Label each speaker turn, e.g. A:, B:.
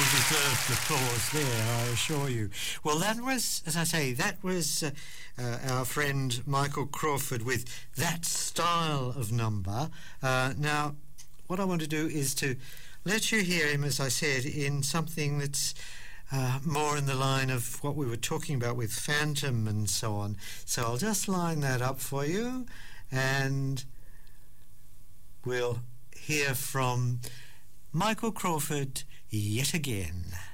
A: well-deserved applause there, I assure you. Well, that was, as I say, that was our friend Michael Crawford with That Style of Number. Now, what I want to do is to let you hear him, as I said, in something that's more in the line of what we were talking about with Phantom and so on. So I'll just line that up for you, and we'll hear from Michael Crawford yet again.